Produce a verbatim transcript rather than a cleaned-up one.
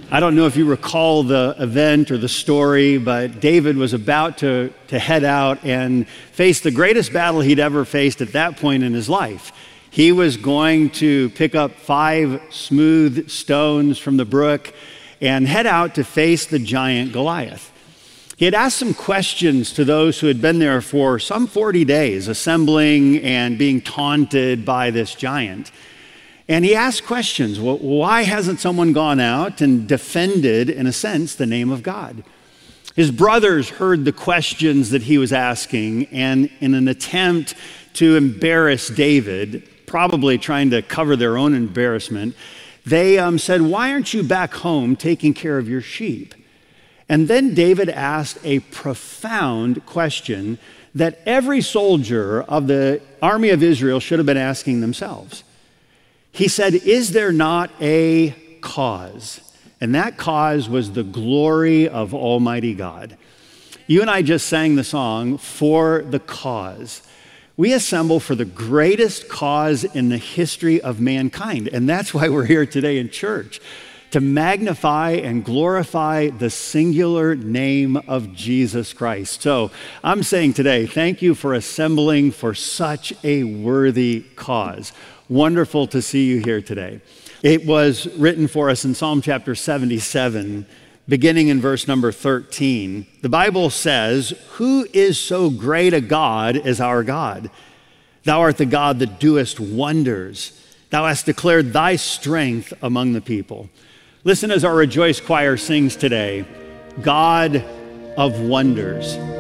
I don't know if you recall the event or the story, but David was about to, to head out and face the greatest battle he'd ever faced at that point in his life. He was going to pick up five smooth stones from the brook and head out to face the giant Goliath. He had asked some questions to those who had been there for some forty days, assembling and being taunted by this giant. And he asked questions. Well, why hasn't someone gone out and defended, in a sense, the name of God? His brothers heard the questions that he was asking, and in an attempt to embarrass David, probably trying to cover their own embarrassment, they um, said, "Why aren't you back home taking care of your sheep?" And then David asked a profound question that every soldier of the army of Israel should have been asking themselves. He said, "Is there not a cause?" And that cause was the glory of Almighty God. You and I just sang the song, "For the Cause." We assemble for the greatest cause in the history of mankind. And that's why we're here today in church, to magnify and glorify the singular name of Jesus Christ. So I'm saying today, thank you for assembling for such a worthy cause. Wonderful to see you here today. It was written for us in Psalm chapter seventy-seven, beginning in verse number thirteen. The Bible says, "Who is so great a God as our God? Thou art the God that doest wonders. Thou hast declared thy strength among the people." Listen as our Rejoice Choir sings today, God of wonders.